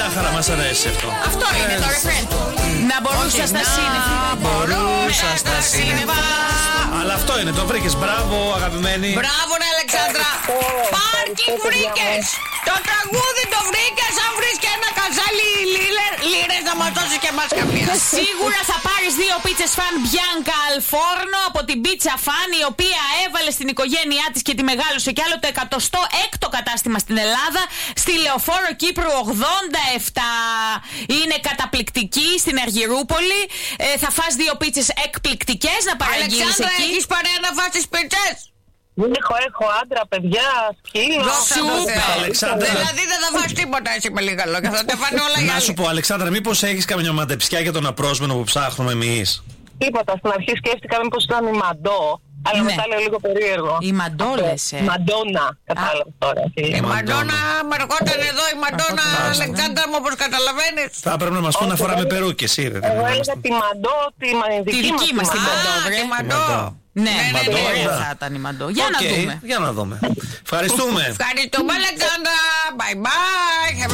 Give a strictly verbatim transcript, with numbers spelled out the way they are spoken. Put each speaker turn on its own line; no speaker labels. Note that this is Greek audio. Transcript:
Μια χαρά, μας αρέσει αυτό.
Αυτό είναι το ρεφρέν του.
Να μπορούσα στα σύννεφα.
Μπορούσα στα σύννεφα. Αλλά αυτό είναι, το βρήκες. Μπράβο, αγαπημένη.
Μπράβο, ρε Αλεξάνδρα. Πάρτι βρήκες. Το τραγούδι το βρήκες. Αν βρεις και ένα καζάλι λίρες να μας δώσεις και εμάς καμία.
Σίγουρα θα πάρεις δύο πίτσες φαν Bianca al Forno από την Pizza Fan, η οποία έβαλε στην οικογένειά της και τη μεγάλωσε κι άλλο το εκατοστό έκτο κατάστημα στην Ελλάδα, στη Λεωφόρο Κύπρου ογδόντα επτά. Είναι καταπληκτική στην Αργυρούπολη. Ε, θα φας δύο πίτσες εκπληκτικές να παραγγείλεις εκεί.
Αλεξάνδρα, έχεις παρέα να φας τις πίτσες?
Έχω, έχω άντρα, παιδιά, σκύλο.
Δώσε το Θεό.
Αλεξάνδρα.
Δηλαδή δεν θα φας τίποτα εσύ με λίγα λόγια. Θα τα φάνε όλα για
Να σου πω, Αλεξάνδρα, μήπως έχεις καμιά μαντεψιά για τον απρόσμενο που ψάχνουμε εμείς?
Τίποτα. Στην αρχή σκέφτηκα μήπως ήταν η Μαντό. Αλλά
Ναι.
μετά λέω λίγο περίεργο.
Η Μαντόλες, ε.
Μαντόνα, κατάλαβα τώρα.
Η Μαντόνα, με ερχόταν εδώ η Μαντόνα, Αλεξάνδρα μου, όπως καταλαβαίνεις.
Θα πρέπει να μας πούνε να φοράμε περούκες, εσύ ρε.
Εγώ έλεγα τη Μαντό, τη
Τη δική μας τη Μαντό, βρε.
Τη Μαντό.
Ναι,
Μαντό,
ωραία
ναι.
θα ήταν η Μαντό. Για να
Οκ,
δούμε.
Για να δούμε. Ευχαριστούμε.
Ευχαριστούμε, Αλεξάνδρα. Bye bye.